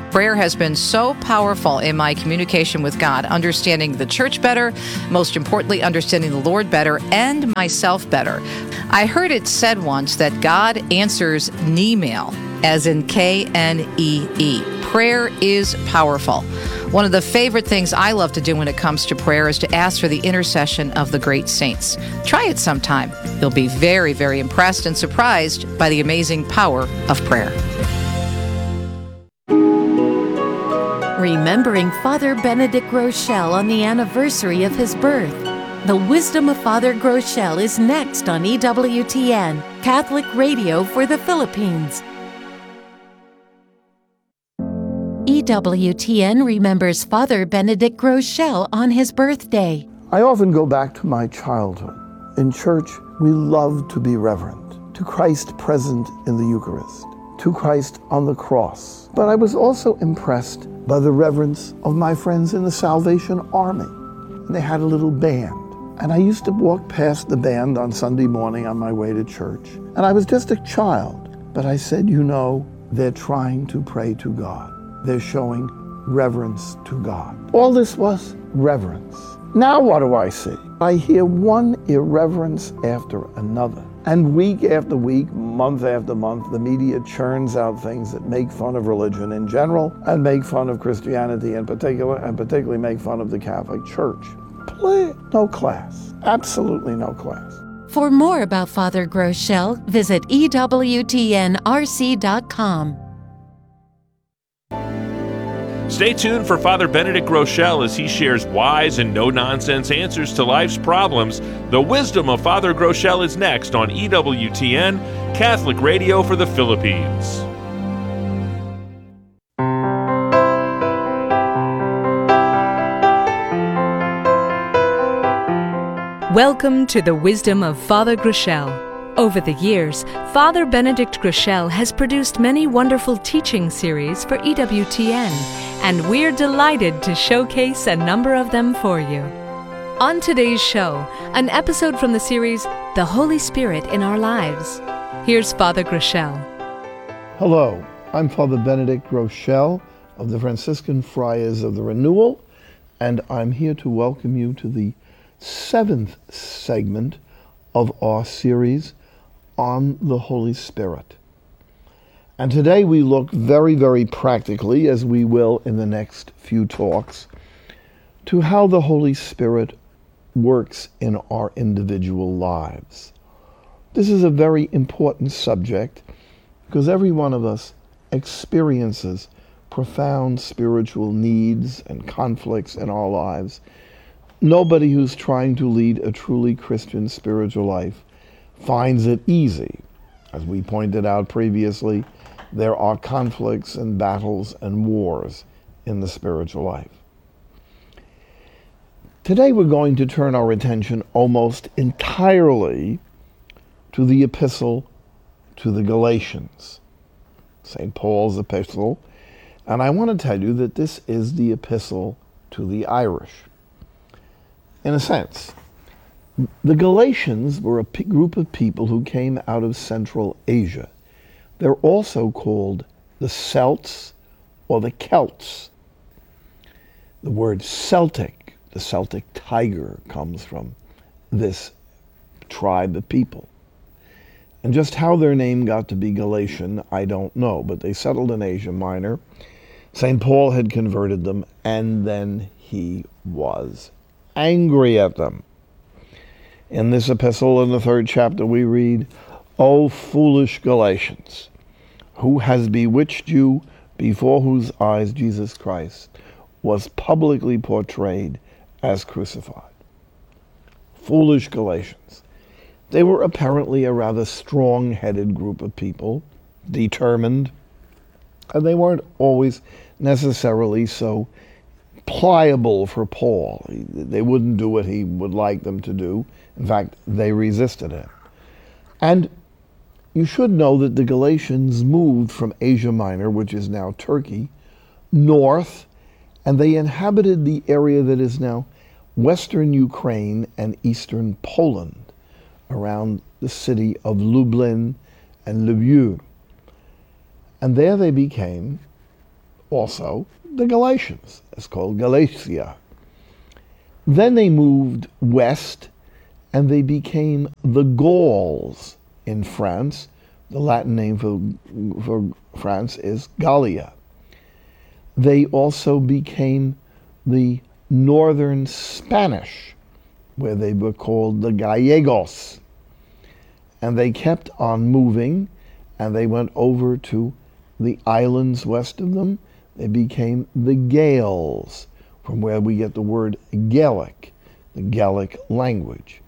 Prayer has been so powerful in my communication with God, understanding the church better, most importantly, understanding the Lord better, and myself better. I heard it said once that God answers Knee-mail, as in Knee. Prayer is powerful. One of the favorite things I love to do when it comes to prayer is to ask for the intercession of the great saints. Try it sometime. You'll be very, very impressed and surprised by the amazing power of prayer. Remembering Father Benedict Groeschel on the anniversary of his birth. The Wisdom of Father Groeschel is next on EWTN, Catholic Radio for the Philippines. EWTN remembers Father Benedict Groeschel on his birthday. I often go back to my childhood. In church, we love to be reverent, to Christ present in the Eucharist, to Christ on the cross. But I was also impressed by the reverence of my friends in the Salvation Army. And they had a little band. And I used to walk past the band on Sunday morning on my way to church. And I was just a child. But I said, you know, they're trying to pray to God. They're showing reverence to God. All this was reverence. Now what do I see? I hear one irreverence after another. And week after week, month after month, the media churns out things that make fun of religion in general and make fun of Christianity in particular, and particularly make fun of the Catholic Church. No class. Absolutely no class. For more about Father Groeschel, visit EWTNRC.com. Stay tuned for Father Benedict Groeschel as he shares wise and no-nonsense answers to life's problems. The Wisdom of Father Groeschel is next on EWTN, Catholic Radio for the Philippines. Welcome to the Wisdom of Father Groeschel. Over the years, Father Benedict Groeschel has produced many wonderful teaching series for EWTN, and we're delighted to showcase a number of them for you. On today's show, an episode from the series, The Holy Spirit in Our Lives. Here's Father Groeschel. Hello, I'm Father Benedict Groeschel of the Franciscan Friars of the Renewal, and I'm here to welcome you to the 7th segment of our series on the Holy Spirit. And today we look very, very practically, as we will in the next few talks, to how the Holy Spirit works in our individual lives. This is a very important subject because every one of us experiences profound spiritual needs and conflicts in our lives. Nobody who's trying to lead a truly Christian spiritual life finds it easy. As we pointed out previously, there are conflicts and battles and wars in the spiritual life. Today we're going to turn our attention almost entirely to the epistle to the Galatians, St. Paul's epistle, and I want to tell you that this is the epistle to the Irish. In a sense, the Galatians were a group of people who came out of Central Asia. They're also called the Celts or the Celts. The word Celtic, the Celtic tiger, comes from this tribe of people. And just how their name got to be Galatian, I don't know, but they settled in Asia Minor. St. Paul had converted them, and then he was angry at them. In this epistle, in the 3rd chapter, we read, O foolish Galatians, who has bewitched you, before whose eyes Jesus Christ was publicly portrayed as crucified. Foolish Galatians. They were apparently a rather strong-headed group of people, determined, and they weren't always necessarily so pliable for Paul. They wouldn't do what he would like them to do. In fact, they resisted him. And you should know that the Galatians moved from Asia Minor, which is now Turkey, north, and they inhabited the area that is now western Ukraine and eastern Poland, around the city of Lublin and Lviv. And there they became also the Galatians. It's called Galatia. Then they moved west, and they became the Gauls in France. The Latin name for France is Gallia. They also became the northern Spanish, where they were called the Gallegos. And they kept on moving, and they went over to the islands west of them. They became the Gaels, from where we get the word Gaelic, the Gaelic language.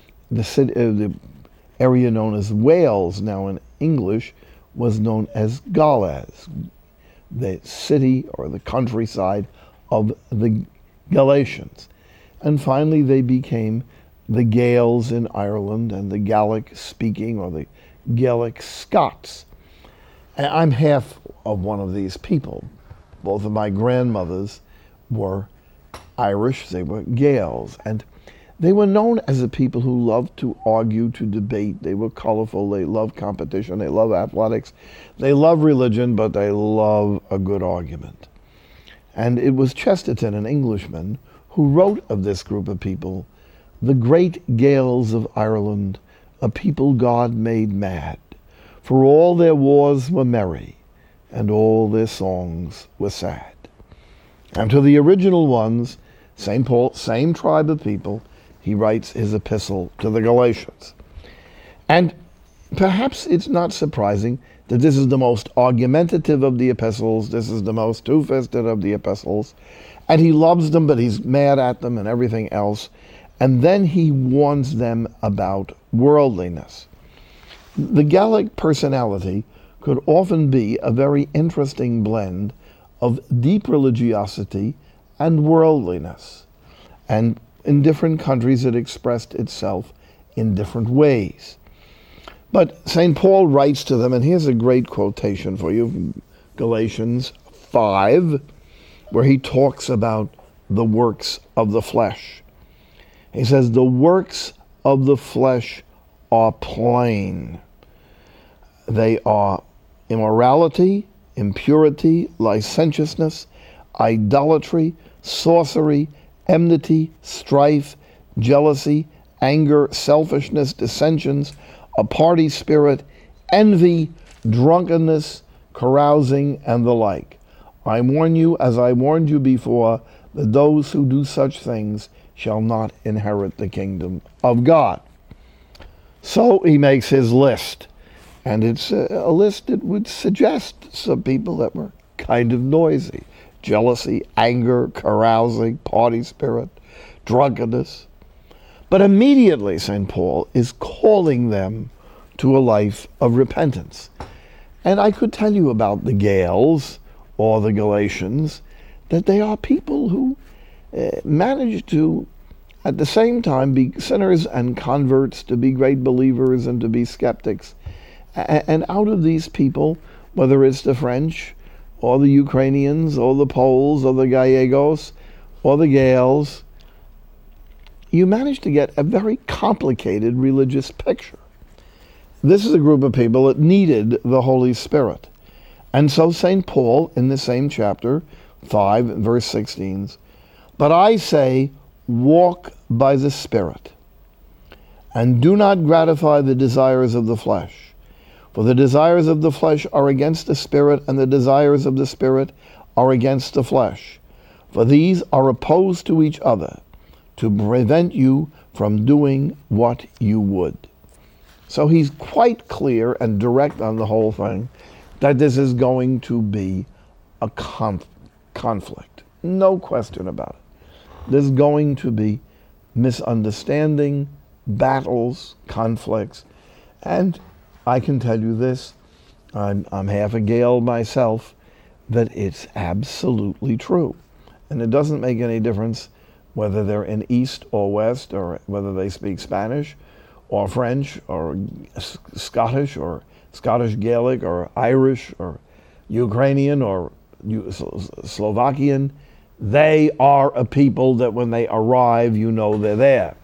The area known as Wales, now in English, was known as Gauls, the city or the countryside of the Galatians. And finally they became the Gaels in Ireland and the Gaelic-speaking or the Gaelic Scots. And I'm half of one of these people. Both of my grandmothers were Irish, they were Gaels, and they were known as a people who loved to argue, to debate. They were colorful, they loved competition, they loved athletics, they loved religion, but they loved a good argument. And it was Chesterton, an Englishman, who wrote of this group of people, "The great Gaels of Ireland, a people God made mad, for all their wars were merry, and all their songs were sad." And to the original ones, St. Paul, same tribe of people, he writes his epistle to the Galatians. And perhaps it's not surprising that this is the most argumentative of the epistles, this is the most two-fisted of the epistles, and he loves them, but he's mad at them and everything else. And then he warns them about worldliness. The Gallic personality could often be a very interesting blend of deep religiosity and worldliness. And in different countries it expressed itself in different ways. But St. Paul writes to them, and here's a great quotation for you, Galatians 5, where he talks about the works of the flesh. He says, "The works of the flesh are plain. They are immorality, impurity, licentiousness, idolatry, sorcery, enmity, strife, jealousy, anger, selfishness, dissensions, a party spirit, envy, drunkenness, carousing, and the like. I warn you, as I warned you before, that those who do such things shall not inherit the kingdom of God." So he makes his list, and it's a list that would suggest some people that were kind of noisy. Jealousy, anger, carousing, party spirit, drunkenness. But immediately St. Paul is calling them to a life of repentance. And I could tell you about the Gaels or the Galatians, that they are people who manage to, at the same time, be sinners and converts, to be great believers and to be skeptics. And out of these people, whether it's the French or the Ukrainians or the Poles or the Gallegos or the Gaels, you manage to get a very complicated religious picture. This is a group of people that needed the Holy Spirit. And so St. Paul, in the same chapter, 5, verse 16, "But I say, walk by the Spirit, and do not gratify the desires of the flesh. For the desires of the flesh are against the Spirit, and the desires of the Spirit are against the flesh. For these are opposed to each other, to prevent you from doing what you would." So he's quite clear and direct on the whole thing, that this is going to be a conflict. No question about it. There's going to be misunderstanding, battles, conflicts. And I can tell you this, I'm half a Gael myself, that it's absolutely true. And it doesn't make any difference whether they're in East or West, or whether they speak Spanish or French or Scottish or Scottish Gaelic or Irish or Ukrainian or Slovakian. They are a people that when they arrive, you know they're there.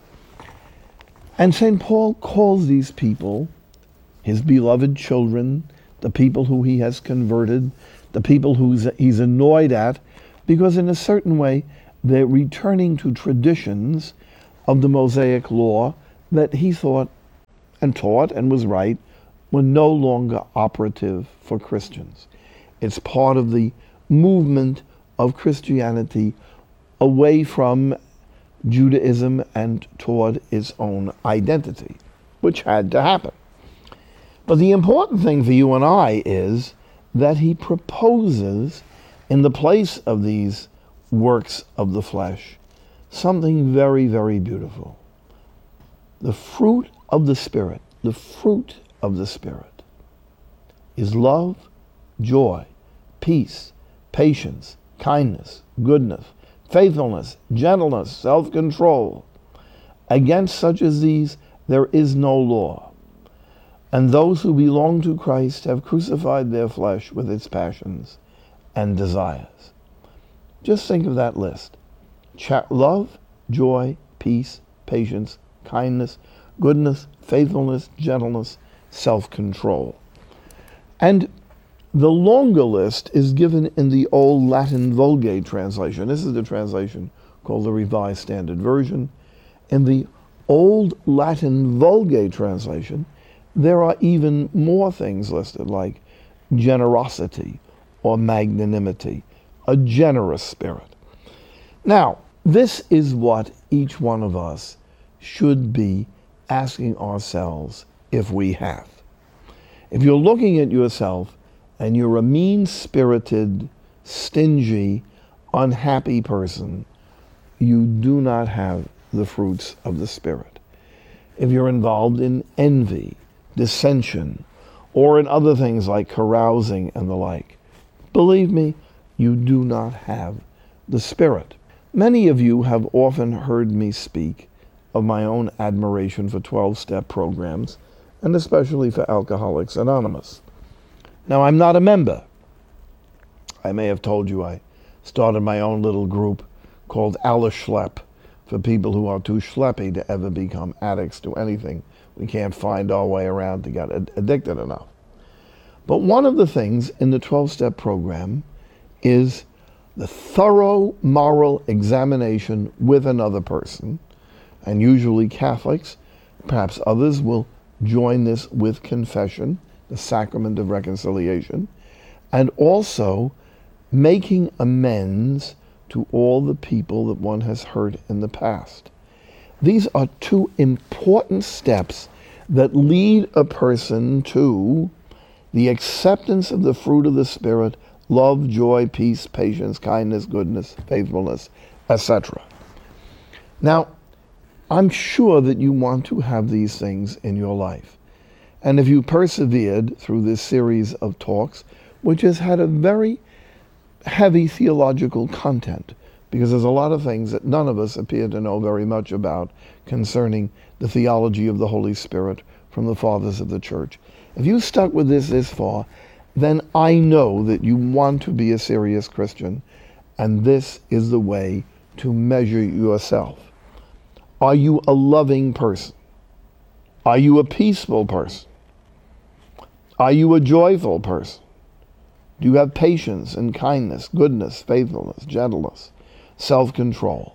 And St. Paul calls these people his beloved children, the people who he has converted the people he's annoyed at, because in a certain way they're returning to traditions of the Mosaic law that he thought and taught and was right were no longer operative for Christians. It's part of the movement of Christianity away from Judaism and toward its own identity, which had to happen. But the important thing for you and I is that he proposes, in the place of these works of the flesh, something very, very beautiful. The fruit of the Spirit, the fruit of the Spirit is love, joy, peace, patience, kindness, goodness, faithfulness, gentleness, self-control. Against such as these there is no law. And those who belong to Christ have crucified their flesh with its passions and desires. Just think of that list. Love, joy, peace, patience, kindness, goodness, faithfulness, gentleness, self-control. And the longer list is given in the old Latin Vulgate translation. This is the translation called the Revised Standard Version. In the old Latin Vulgate translation, there are even more things listed, like generosity or magnanimity, a generous spirit. Now, this is what each one of us should be asking ourselves if we have. If you're looking at yourself and you're a mean-spirited, stingy, unhappy person, you do not have the fruits of the Spirit. If you're involved in envy, dissension, or in other things like carousing and the like, believe me, you do not have the Spirit. Many of you have often heard me speak of my own admiration for 12-step programs, and especially for Alcoholics Anonymous. Now, I'm not a member. I may have told you I started my own little group called Alischlepp for people who are too schleppy to ever become addicts to anything. We can't find our way around to get addicted enough. But one of the things in the 12-step program is the thorough moral examination with another person, and usually Catholics, perhaps others will join this with confession, the sacrament of reconciliation, and also making amends to all the people that one has hurt in the past. These are two important steps that lead a person to the acceptance of the fruit of the Spirit, love, joy, peace, patience, kindness, goodness, faithfulness, etc. Now, I'm sure that you want to have these things in your life. And if you persevered through this series of talks, which has had a very heavy theological content, because there's a lot of things that none of us appear to know very much about concerning the theology of the Holy Spirit from the fathers of the church. If you stuck with this far, then I know that you want to be a serious Christian, and this is the way to measure yourself. Are you a loving person? Are you a peaceful person? Are you a joyful person? Do you have patience and kindness, goodness, faithfulness, gentleness, self-control?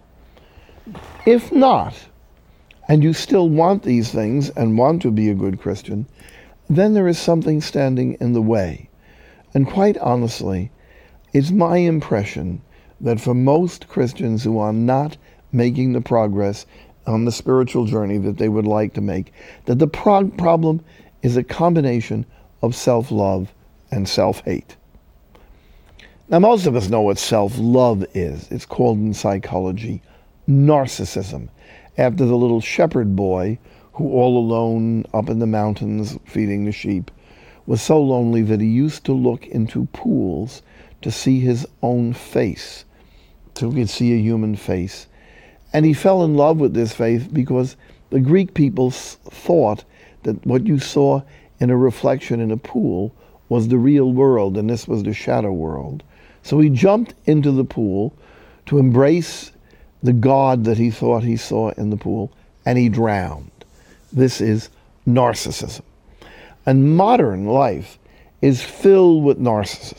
If not, and you still want these things and want to be a good Christian, then there is something standing in the way. And quite honestly, it's my impression that for most Christians who are not making the progress on the spiritual journey that they would like to make, that the problem is a combination of self-love and self-hate. Now, most of us know what self-love is. It's called in psychology narcissism, after the little shepherd boy who, all alone up in the mountains feeding the sheep, was so lonely that he used to look into pools to see his own face, so he could see a human face. And he fell in love with this faith because the Greek people thought that what you saw in a reflection in a pool was the real world, and this was the shadow world. So he jumped into the pool to embrace the God that he thought he saw in the pool, and he drowned. This is narcissism. And modern life is filled with narcissism.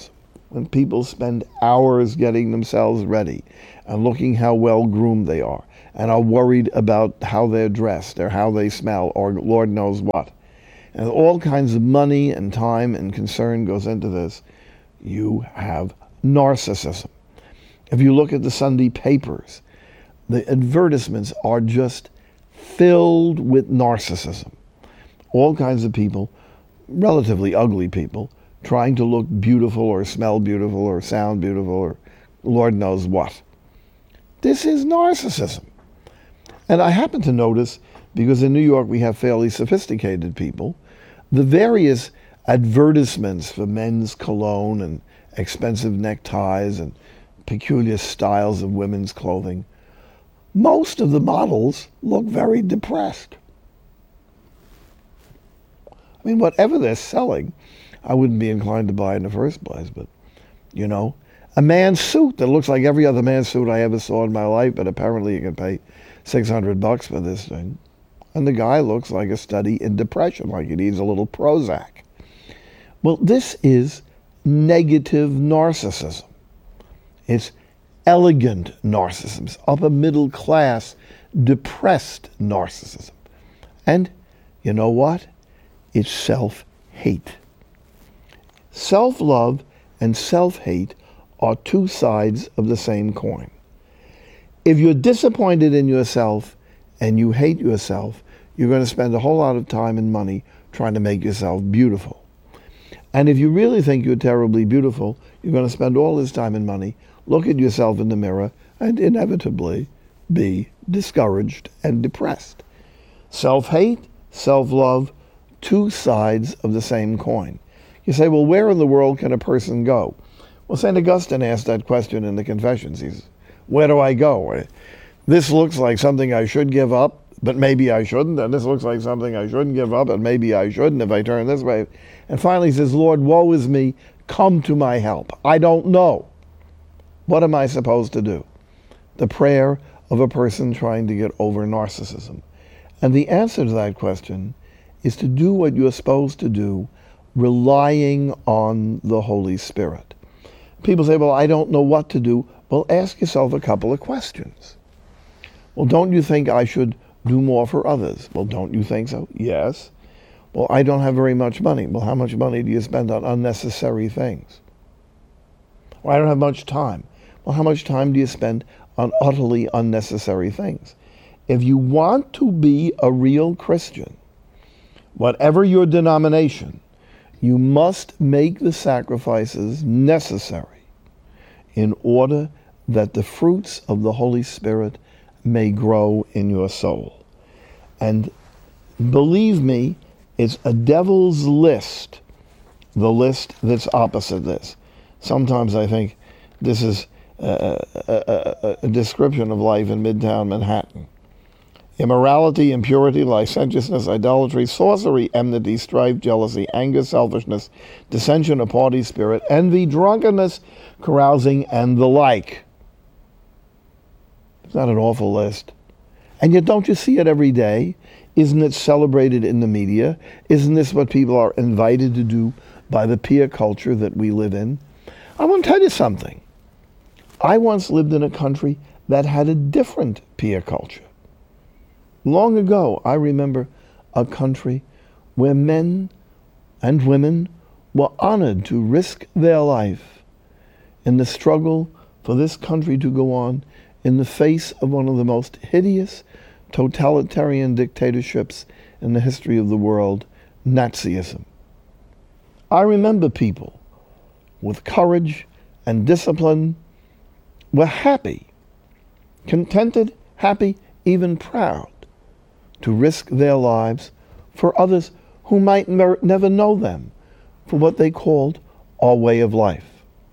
when people spend hours getting themselves ready and looking how well groomed they are and are worried about how they're dressed or how they smell or Lord knows what. And all kinds of money and time and concern goes into this. You have narcissism. If you look at the Sunday papers, the advertisements are just filled with narcissism. All kinds of people, relatively ugly people, trying to look beautiful or smell beautiful or sound beautiful or Lord knows what. This is narcissism. And I happen to notice, because in New York we have fairly sophisticated people, the various advertisements for men's cologne and expensive neckties and peculiar styles of women's clothing, most of the models look very depressed. I mean, whatever they're selling, I wouldn't be inclined to buy in the first place, but, you know, a man's suit that looks like every other man's suit I ever saw in my life, but apparently you can pay $600 for this thing. And the guy looks like a study in depression, like he needs a little Prozac. Well, this is negative narcissism. It's elegant narcissism, upper middle class, depressed narcissism. And you know what? It's self-hate. Self-love and self-hate are two sides of the same coin. If you're disappointed in yourself and you hate yourself, you're going to spend a whole lot of time and money trying to make yourself beautiful. And if you really think you're terribly beautiful, you're going to spend all this time and money, look at yourself in the mirror, and inevitably be discouraged and depressed. Self-hate, self-love, two sides of the same coin. You say, well, where in the world can a person go? Well, St. Augustine asked that question in the Confessions. He says, where do I go? This looks like something I should give up, but maybe I shouldn't. And this looks like something I shouldn't give up, and maybe I shouldn't if I turn this way. And finally he says, Lord, woe is me. Come to my help. I don't know. What am I supposed to do? The prayer of a person trying to get over narcissism. And the answer to that question is to do what you're supposed to do, relying on the Holy Spirit. People say, well, I don't know what to do. Well, ask yourself a couple of questions. Well, don't you think I should do more for others? Well, don't you think so? Yes. Well, I don't have very much money. Well, how much money do you spend on unnecessary things? Well, I don't have much time. Well, how much time do you spend on utterly unnecessary things? If you want to be a real Christian, whatever your denomination, you must make the sacrifices necessary in order that the fruits of the Holy Spirit may grow in your soul. And believe me, it's a devil's list, the list that's opposite this. Sometimes I think this is a description of life in Midtown Manhattan. Immorality, impurity, licentiousness, idolatry, sorcery, enmity, strife, jealousy, anger, selfishness, dissension, a party spirit, envy, drunkenness, carousing, and the like. It's not an awful list. And yet don't you see it every day? Isn't it celebrated in the media? Isn't this what people are invited to do by the peer culture that we live in? I want to tell you something. I once lived in a country that had a different peer culture. Long ago, I remember a country where men and women were honored to risk their life in the struggle for this country to go on in the face of one of the most hideous totalitarian dictatorships in the history of the world, Nazism. I remember people with courage and discipline were happy, contented, happy, even proud to risk their lives for others who might never know them, for what they called our way of life.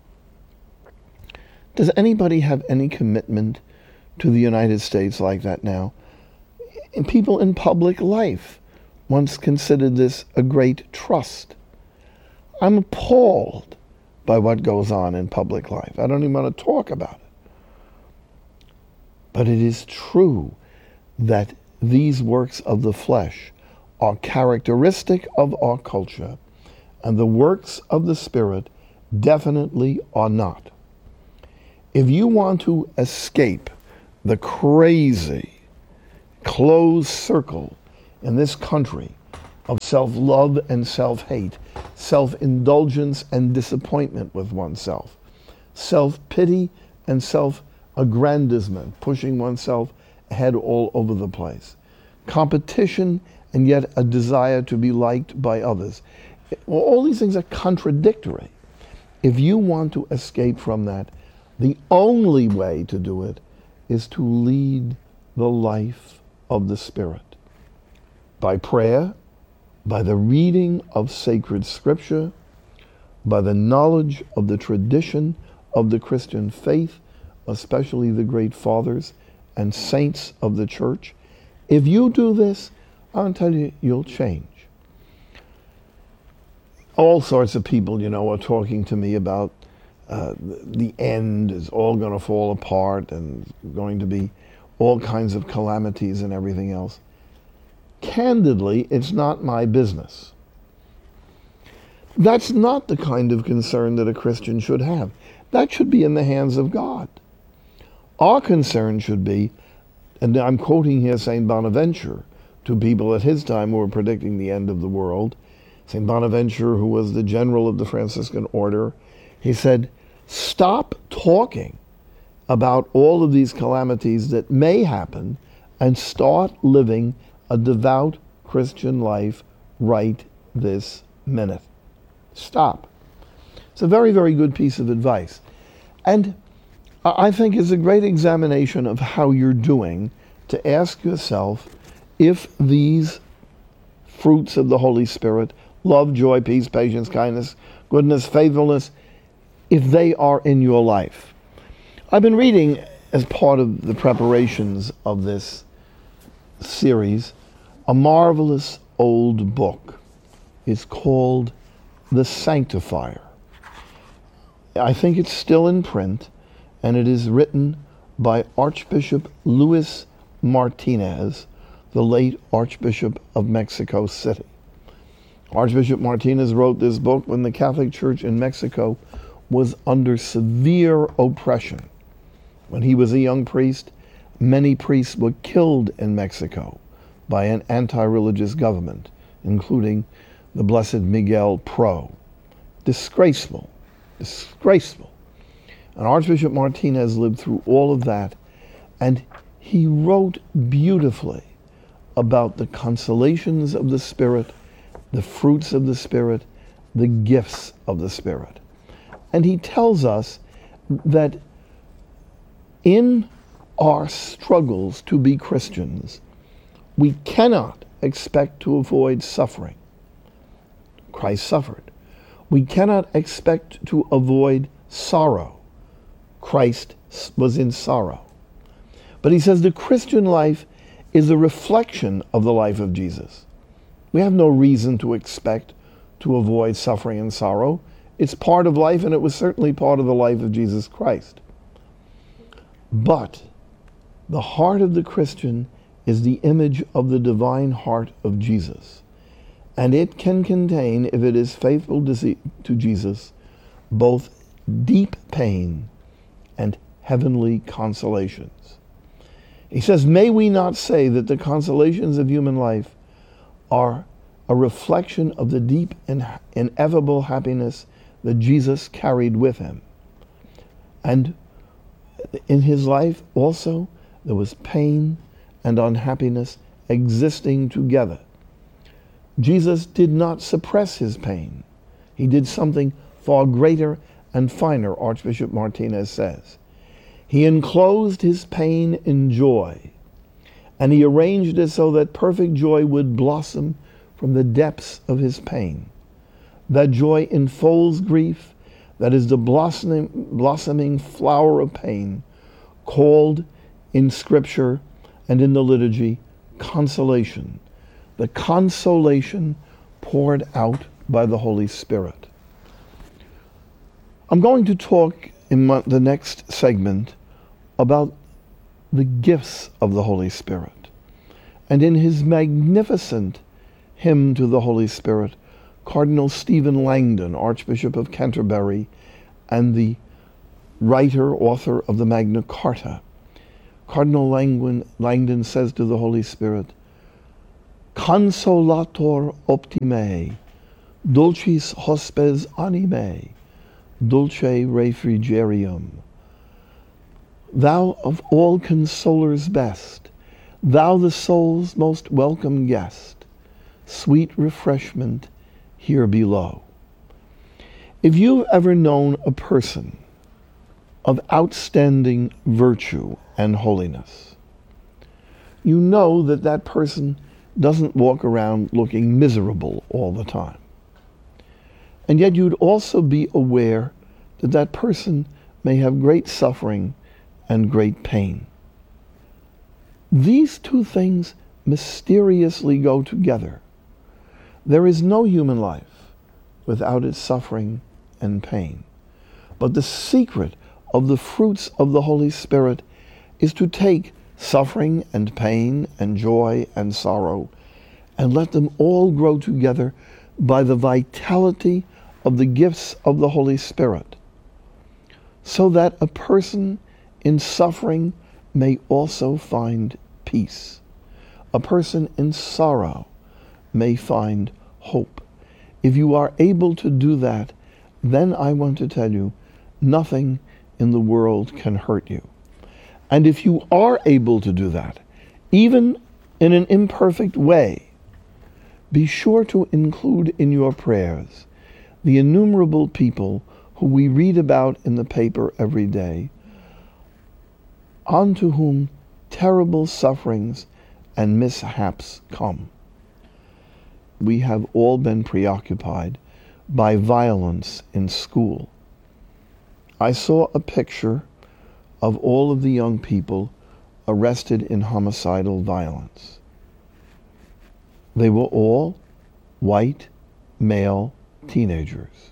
Does anybody have any commitment to the United States like that now? And people in public life once considered this a great trust. I'm appalled by what goes on in public life. I don't even want to talk about it. But it is true that these works of the flesh are characteristic of our culture, and the works of the Spirit definitely are not. If you want to escape the crazy, closed circle in this country of self-love and self-hate, self-indulgence and disappointment with oneself, self-pity and self-aggrandizement, pushing oneself ahead all over the place, competition and yet a desire to be liked by others. All these things are contradictory. If you want to escape from that, the only way to do it is to lead the life of the Spirit. By prayer, by the reading of sacred scripture, by the knowledge of the tradition of the Christian faith, especially the great fathers and saints of the church. If you do this, I'll tell you, you'll change. All sorts of people, are talking to me about the end is all going to fall apart and going to be all kinds of calamities and everything else. Candidly, it's not my business. That's not the kind of concern that a Christian should have. That should be in the hands of God. Our concern should be, and I'm quoting here St. Bonaventure to people at his time who were predicting the end of the world. St. Bonaventure, who was the general of the Franciscan order, he said, stop talking about all of these calamities that may happen and start living a devout Christian life right this minute. Stop. It's a very, very good piece of advice. And I think it's a great examination of how you're doing to ask yourself if these fruits of the Holy Spirit, love, joy, peace, patience, kindness, goodness, faithfulness, if they are in your life. I've been reading, as part of the preparations of this series, a marvelous old book. It's called The Sanctifier. I think it's still in print, and it is written by Archbishop Luis Martinez, the late Archbishop of Mexico City. Archbishop Martinez wrote this book when the Catholic Church in Mexico was under severe oppression. When he was a young priest, many priests were killed in Mexico by an anti-religious government, including the Blessed Miguel Pro. Disgraceful. Disgraceful. And Archbishop Martinez lived through all of that, and he wrote beautifully about the consolations of the Spirit, the fruits of the Spirit, the gifts of the Spirit. And he tells us that in our struggles to be Christians, we cannot expect to avoid suffering. Christ suffered. We cannot expect to avoid sorrow. Christ was in sorrow. But he says the Christian life is a reflection of the life of Jesus. We have no reason to expect to avoid suffering and sorrow. It's part of life, and it was certainly part of the life of Jesus Christ. But the heart of the Christian is the image of the divine heart of Jesus. And it can contain, if it is faithful to Jesus, both deep pain and heavenly consolations. He says, may we not say that the consolations of human life are a reflection of the deep and ineffable happiness that Jesus carried with him. And in his life also, there was pain and unhappiness existing together. Jesus did not suppress his pain. He did something far greater and finer, Archbishop Martinez says. He enclosed his pain in joy, and he arranged it so that perfect joy would blossom from the depths of his pain. That joy enfolds grief, that is the blossoming flower of pain, called in Scripture and in the liturgy consolation, the consolation poured out by the Holy Spirit. I'm going to talk in the next segment about the gifts of the Holy Spirit. And in his magnificent hymn to the Holy Spirit, Cardinal Stephen Langdon, Archbishop of Canterbury, and the author of the Magna Carta. Cardinal Langdon says to the Holy Spirit, Consolator optime, dulcis hospes animae, dulce refrigerium. Thou of all consolers best, thou the soul's most welcome guest, sweet refreshment here below. If you've ever known a person of outstanding virtue and holiness, you know that that person doesn't walk around looking miserable all the time. And yet you'd also be aware that that person may have great suffering and great pain. These two things mysteriously go together. There is no human life without its suffering and pain. But the secret of the fruits of the Holy Spirit is to take suffering and pain and joy and sorrow and let them all grow together by the vitality of the gifts of the Holy Spirit, so that a person in suffering may also find peace. A person in sorrow may find hope. If you are able to do that, then I want to tell you, nothing in the world can hurt you. And if you are able to do that, even in an imperfect way, be sure to include in your prayers the innumerable people who we read about in the paper every day, onto whom terrible sufferings and mishaps come. We have all been preoccupied by violence in school. I saw a picture of all of the young people arrested in homicidal violence. They were all white, male teenagers.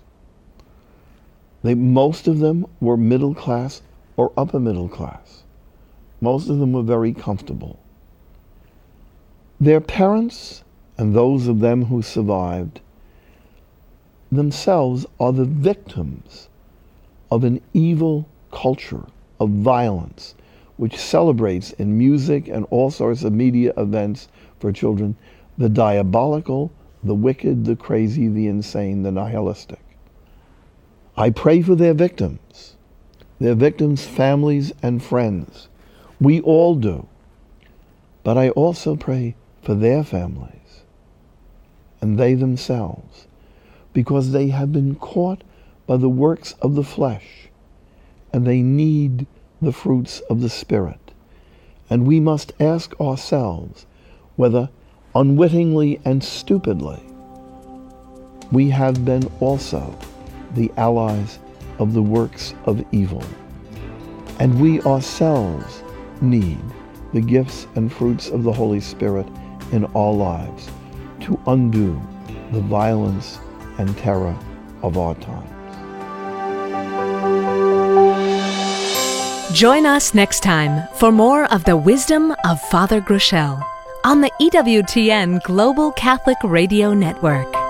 Most of them were middle class or upper middle class. Most of them were very comfortable. Their parents, and those of them who survived, themselves are the victims of an evil culture of violence, which celebrates in music and all sorts of media events for children the diabolical, the wicked, the crazy, the insane, the nihilistic. I pray for their victims' families and friends. We all do. But I also pray for their families and they themselves, because they have been caught by the works of the flesh and they need the fruits of the Spirit. And we must ask ourselves whether unwittingly and stupidly we have been also the allies of the works of evil. And we ourselves need the gifts and fruits of the Holy Spirit in our lives to undo the violence and terror of our times. Join us next time for more of the wisdom of Father Groeschel on the EWTN Global Catholic Radio Network.